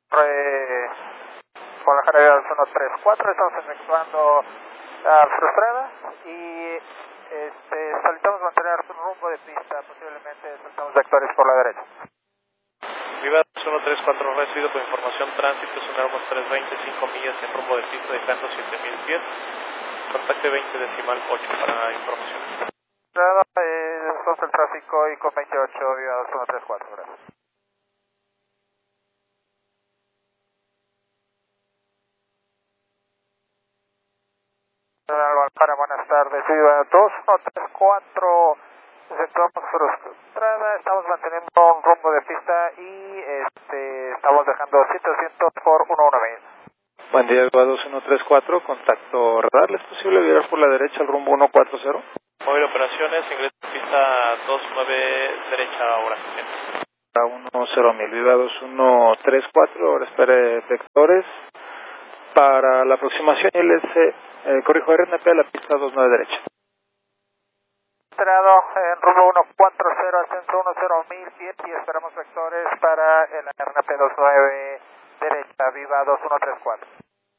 Guadalajara 134, estamos efectuando la frustrada y solicitamos mantener rumbo de pista, posiblemente soltamos vectores por la derecha. Viva 134, recibido por información tránsito, sonamos 320, 5 millas en rumbo de pista, dejando 7000 pies, contacte 20 decimal 8 para información. Somos el tráfico y con 28, Viva 134, gracias. Guadalajara, buenas tardes, Viva 2134, efectuamos frustrada, estamos manteniendo un rumbo de pista y estamos dejando 700 por 119. Buen día, Viva 2134, contacto radar, ¿es posible virar por la derecha al rumbo 140? Móvil operaciones, ingreso a pista 29 derecha ahora. 10.000, Viva 2134, ahora espere vectores para la aproximación LS, corrijo RNP a la pista 29 derecha. Entrado en rumbo 140, ascenso 10.000 pies y esperamos vectores para el RNP 29 derecha, Viva 2134.